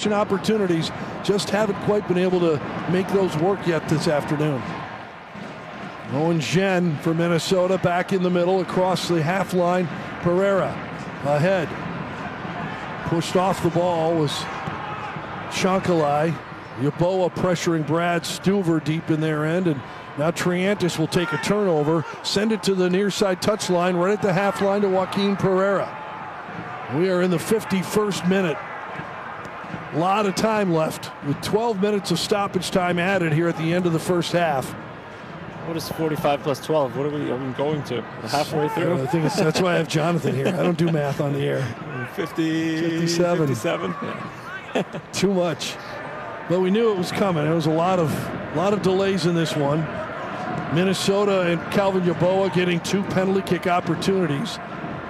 possession opportunities, just haven't quite been able to make those work yet this afternoon. Owen Jen for Minnesota back in the middle across the half line. Pereira ahead. Pushed off the ball was Chankalai. Yeboah pressuring Brad Stuver deep in their end, and now Triantis will take a turnover, send it to the near side touchline, right at the half line to Joaquin Pereira. We are in the 51st minute. A lot of time left with 12 minutes of stoppage time added here at the end of the first half. What is 45 plus 12? What are we going to? Halfway through? I think that's why I have Jonathan here. I don't do math on the air. 57. 57. Yeah. Too much. But we knew it was coming. There was a lot of delays in this one. Minnesota and Calvin Yeboah getting 2 penalty kick opportunities.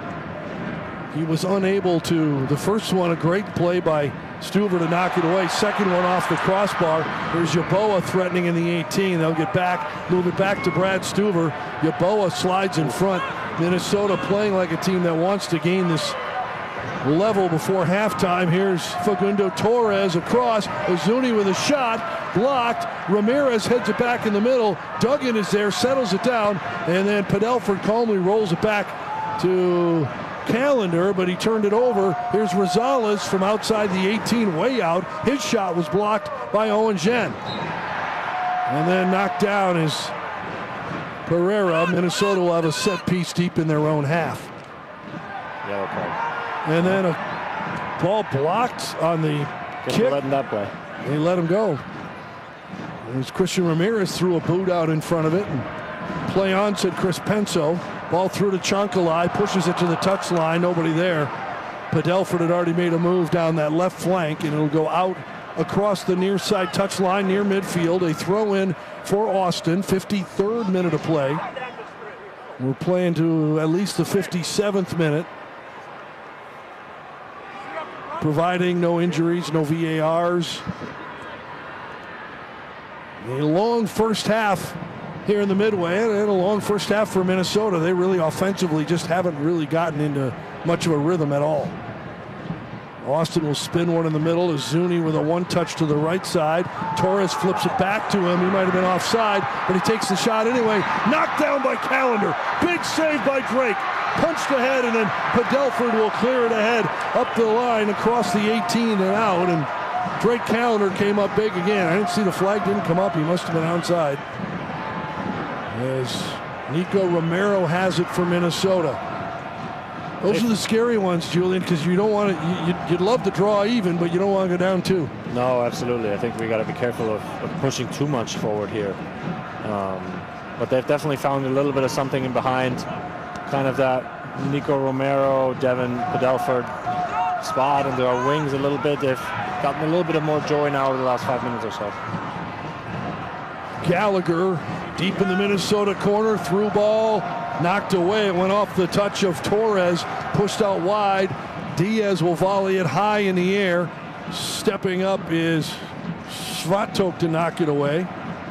He was unable to. The first one, a great play by Stuver to knock it away. Second one off the crossbar. There's Yeboah threatening in the 18. They'll get back, move it back to Brad Stuver. Yeboah slides in front. Minnesota playing like a team that wants to gain this level before halftime. Here's Facundo Torres across. Ozuni with a shot. Blocked. Ramirez heads it back in the middle. Duggan is there, settles it down, and then Padelford calmly rolls it back to Callender, but he turned it over. Here's Rosales from outside the 18, way out. His shot was blocked by Owen Jen. And then knocked down is Pereira. Minnesota will have a set piece deep in their own half. Yellow card. And then a ball blocked on the kick. Letting that play. They let him go. It was Christian Ramirez threw a boot out in front of it. And play on, said Chris Penso. Ball through to Chankalai, pushes it to the touchline, nobody there. Padelford had already made a move down that left flank, and it'll go out across the near side touchline near midfield. A throw in for Austin, 53rd minute of play. We're playing to at least the 57th minute. Providing no injuries, no VARs. A long first half here in the midway, and a long first half for Minnesota. They really offensively just haven't really gotten into much of a rhythm at all. Austin will spin one in the middle. Zuni with a one-touch to the right side. Torres flips it back to him. He might have been offside, but he takes the shot anyway. Knocked down by Callender. Big save by Drake. Punched ahead, and then Padelford will clear it ahead up the line across the 18 and out, and Drake Callender came up big again. I didn't see the flag, didn't come up. He must have been outside. As Nico Romero has it for Minnesota. Those are the scary ones, Julian, because you don't want to. You'd love to draw even, but you don't want to go down two. No, absolutely. I think we got to be careful of pushing too much forward here. But they've definitely found a little bit of something in behind, kind of that Nico Romero, Devin Padelford spot into our wings a little bit. They've gotten a little bit of more joy now over the last 5 minutes or so. Gallagher deep in the Minnesota corner, through ball, knocked away. It went off the touch of Torres, pushed out wide. Diaz will volley it high in the air. Stepping up is Svatok to knock it away.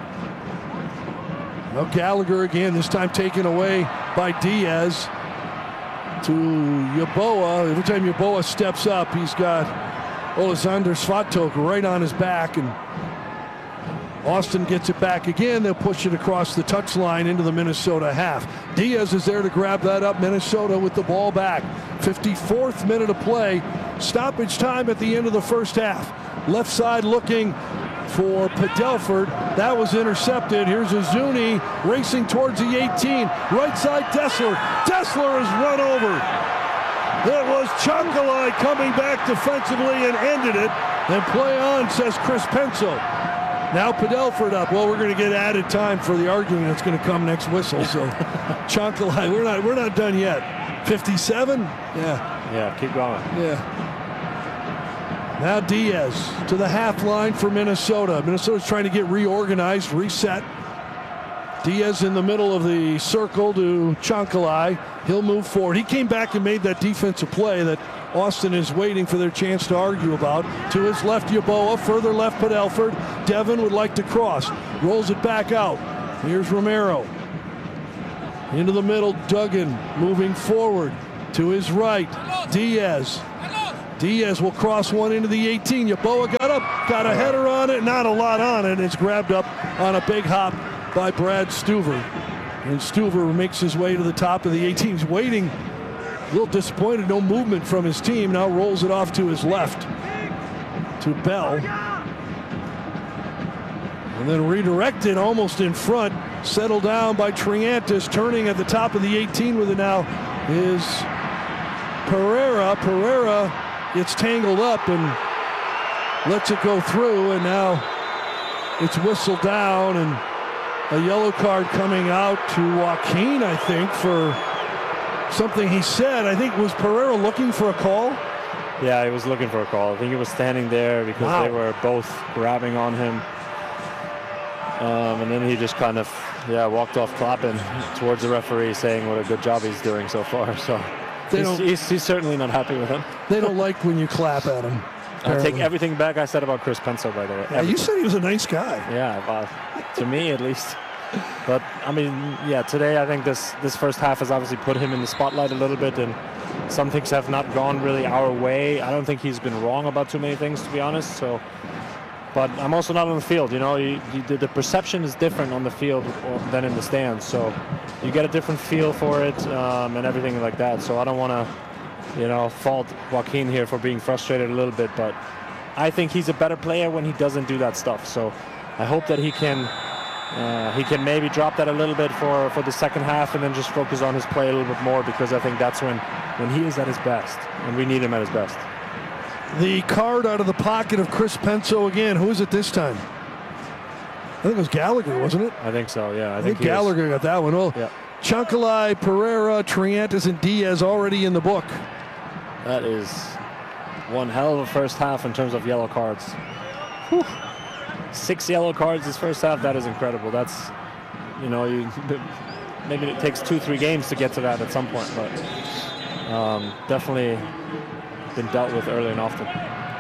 Now Gallagher again, this time taken away by Diaz to Yeboah. Every time Yeboah steps up, he's got Alexander Svatok right on his back, and Austin gets it back again. They'll push it across the touchline into the Minnesota half. Diaz is there to grab that up. Minnesota with the ball back. 54th minute of play. Stoppage time at the end of the first half. Left side looking for Padelford. That was intercepted. Here's Ozuni racing towards the 18. Right side Dessler. Dessler is run over. It was Chankalai coming back defensively and ended it. And play on, says Chris Penso. Now Padelford up. Well, we're going to get added time for the argument that's going to come next whistle. So Chankalai, we're not done yet. 57? Yeah, keep going. Yeah. Now Diaz to the half line for Minnesota. Minnesota's trying to get reorganized, reset. Diaz in the middle of the circle to Chankalai. He'll move forward. He came back and made that defensive play that Austin is waiting for their chance to argue about. To his left, Yeboah. Further left, Padelford. Devin would like to cross. Rolls it back out. Here's Romero. Into the middle, Duggan moving forward. To his right, Diaz. Diaz will cross one into the 18. Yeboah got a header on it, not a lot on it. It's grabbed up on a big hop by Brad Stuver. And Stuver makes his way to the top of the 18. He's waiting, a little disappointed, no movement from his team. Now rolls it off to his left to Bell. And then redirected almost in front, settled down by Triantis, turning at the top of the 18 with it now is Pereira. Pereira gets tangled up and lets it go through, and now it's whistled down, and a yellow card coming out to Joaquin, I think, for something he said. I think, was Pereira looking for a call? Yeah, he was looking for a call. I think he was standing there because they were both grabbing on him. And then he just kind of, walked off clapping towards the referee, saying what a good job he's doing so far. So he's certainly not happy with him. They don't like when you clap at him. I take everything back I said about Chris Penso, by the way. Yeah, you said he was a nice guy. Yeah, well, to me at least. But, I mean, today I think this first half has obviously put him in the spotlight a little bit, and some things have not gone really our way. I don't think he's been wrong about too many things, to be honest. So, but I'm also not on the field. You know, the perception is different on the field than in the stands. So you get a different feel for it and everything like that. So I don't want to, fault Joaquin here for being frustrated a little bit. But I think he's a better player when he doesn't do that stuff. So I hope that he can maybe drop that a little bit for the second half and then just focus on his play a little bit more, because I think that's when he is at his best, and we need him at his best. The card out of the pocket of Chris Penso again. Who is it this time? I think it was Gallagher, wasn't it? I think so, yeah. I think Gallagher got that one. Well, yeah. Chancalay, Pereira, Triantis, and Diaz already in the book. That is one hell of a first half in terms of yellow cards. Whew. 6 yellow cards this first half. That is incredible. That's, maybe it takes 2-3 games to get to that at some point, but definitely been dealt with early and often.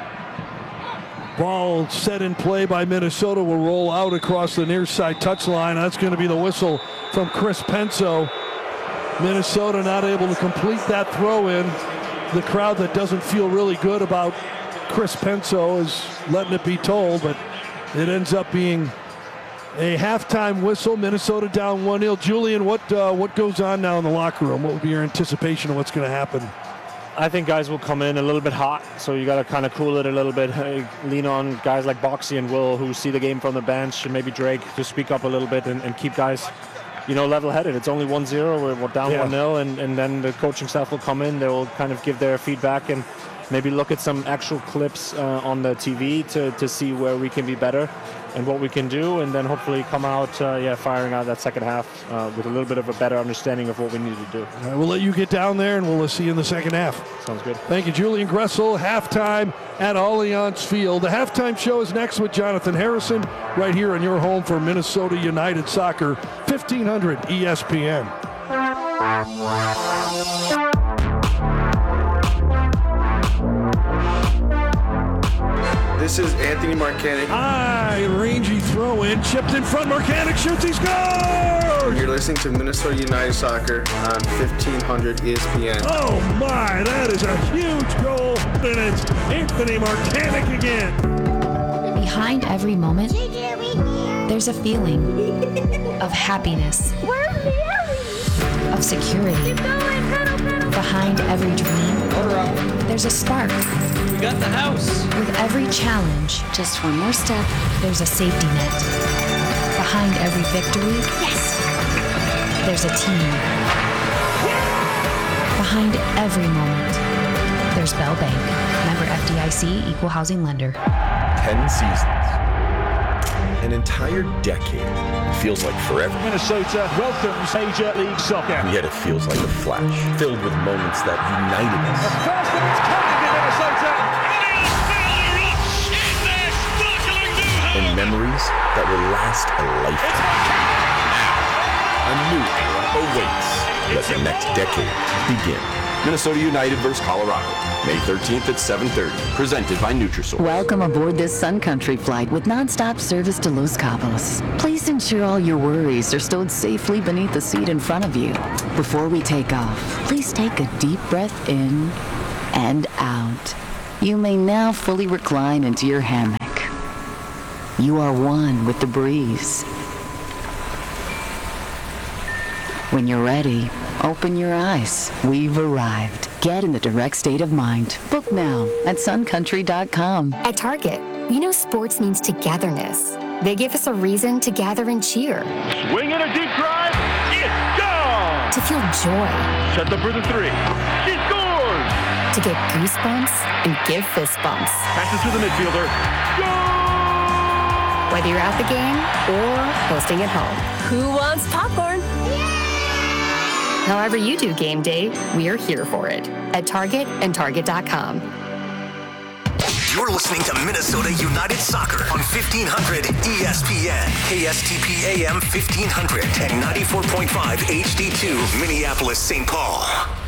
Ball set in play by Minnesota will roll out across the near side touchline. That's going to be the whistle from Chris Penso. Minnesota not able to complete that throw in. The crowd that doesn't feel really good about Chris Penso is letting it be told, but it ends up being a halftime whistle. Minnesota down 1-0. Julian, what goes on now in the locker room? What would be your anticipation of what's going to happen? I think guys will come in a little bit hot, so you got to kind of cool it a little bit. Lean on guys like Boxy and Will, who see the game from the bench, and maybe Drake to speak up a little bit and keep guys, level-headed. It's only 1-0. We're down 1-0, and then the coaching staff will come in. They will kind of give their feedback and maybe look at some actual clips on the TV to see where we can be better and what we can do, and then hopefully come out, firing out that second half with a little bit of a better understanding of what we need to do. All right, we'll let you get down there, and we'll see you in the second half. Sounds good. Thank you, Julian Gressel. Halftime at Allianz Field. The halftime show is next with Jonathan Harrison, right here on your home for Minnesota United Soccer, 1500 ESPN. This is Anthony Marcanic. High, rangy throw in, chipped in front. Marcanic shoots, he scores! You're listening to Minnesota United Soccer on 1500 ESPN. Oh my, that is a huge goal, and it's Anthony Marcanic again. Behind every moment, there's a feeling of happiness, of security. Behind every dream, there's a spark. We got the house. With every challenge, just one more step, there's a safety net. Behind every victory, yes, there's a team. Behind every moment, there's Bell Bank. Member FDIC, Equal Housing Lender. 10 seasons. An entire decade. Feels like forever. Minnesota welcomes Major League Soccer. And yet it feels like a flash, filled with moments that united us. The first of its kind in Minnesota. And memories that will last a lifetime. Now, a new era awaits. Let the next decade begin. Minnesota United versus Colorado, May 13th at 7:30. Presented by Nutrisource. Welcome aboard this Sun Country flight with nonstop service to Los Cabos. Please ensure all your worries are stowed safely beneath the seat in front of you. Before we take off, please take a deep breath in and out. You may now fully recline into your hammock. You are one with the breeze. When you're ready, open your eyes. We've arrived. Get in the direct state of mind. Book now at suncountry.com. At Target, we know sports means togetherness. They give us a reason to gather and cheer. Swing in a deep drive. It's gone. To feel joy. Set up for the three. She scores. To get goosebumps and give fist bumps. Passes to the midfielder. Goal! Whether you're at the game or hosting at home. Who wants popcorn? However you do game day, we are here for it. At Target and Target.com. You're listening to Minnesota United Soccer on 1500 ESPN, KSTP AM 1500, and 94.5 HD2 Minneapolis, St. Paul.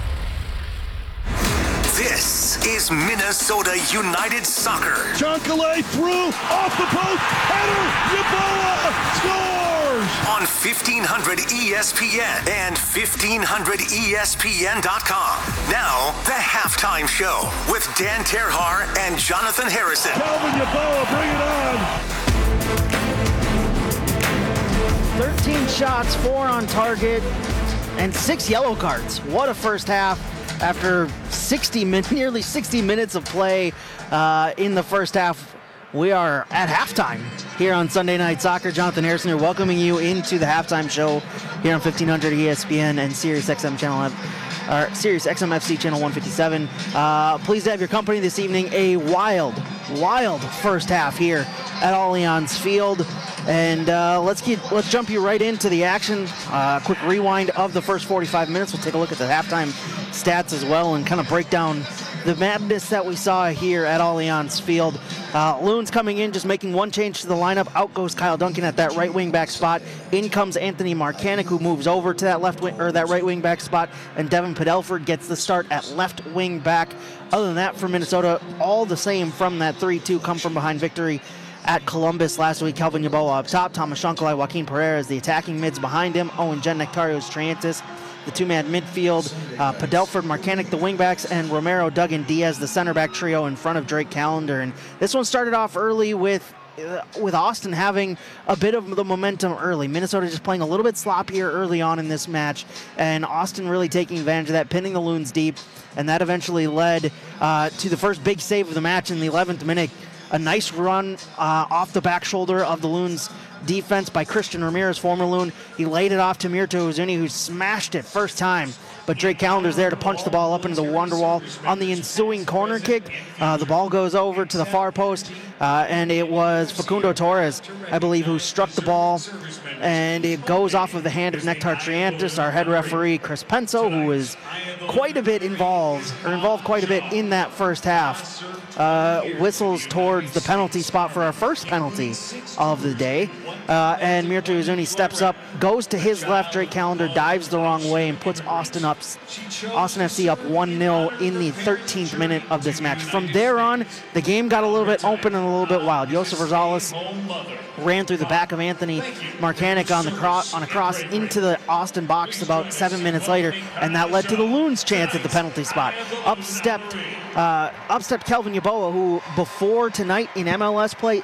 This is Minnesota United Soccer. John Calais through, off the post, header, Yeboah scores! On 1500 ESPN and 1500ESPN.com. Now, the Halftime Show with Dan Terhar and Jonathan Harrison. Calvin Yeboah, bring it on! 13 shots, 4 on target, and 6 yellow cards. What a first half after nearly 60 minutes of play in the first half. We are at halftime here on Sunday Night Soccer. Jonathan Harrison here, welcoming you into the halftime show here on 1500 ESPN and Sirius XM FC channel 157. Pleased to have your company this evening. A wild first half here at Allianz Field. And let's jump you right into the action. Quick rewind of the first 45 minutes. We'll take a look at the halftime stats as well and kind of break down the madness that we saw here at Allianz Field. Loons coming in, just making one change to the lineup. Out goes Kyle Duncan at that right wing back spot. In comes Anthony Marcanic, who moves over to that that right wing back spot, and Devin Padelford gets the start at left wing back. Other than that, for Minnesota, all the same from that 3-2 come from behind victory at Columbus last week. Calvin Yeboah up top, Thomas Shankly, Joaquin Pereira, the attacking mids behind him, Owen Jen, Nectarios Triantis, the two-man midfield, Padelford, Marcanic, the wingbacks, and Romero, Duggan, Diaz, the center back trio in front of Drake Callender. And this one started off early with Austin having a bit of the momentum early. Minnesota just playing a little bit sloppier early on in this match, and Austin really taking advantage of that, pinning the Loons deep, and that eventually led to the first big save of the match in the 11th minute. A nice run off the back shoulder of the Loons defense by Christian Ramirez, former Loon. He laid it off to Mirto Uzuni, who smashed it first time. But Drake Callender's there to punch the ball up into the Wonderwall. On the ensuing corner kick, the ball goes over to the far post, and it was Facundo Torres, I believe, who struck the ball, and it goes off of the hand of Nectar Triantis. Our head referee, Chris Penso, who was involved quite a bit in that first half, whistles towards the penalty spot for our first penalty of the day. And Mirto Uzuni steps up, goes to his left. Drake Callender dives the wrong way and puts Austin FC up 1-0 in the 13th minute of this match. From there on, the game got a little bit open and a little bit wild. Josef Rosales ran through the back of Anthony Marcanic on a cross into the Austin box about 7 minutes later, and that led to the Loons' chance at the penalty spot. Up stepped Calvin Yeboah, who before tonight in MLS play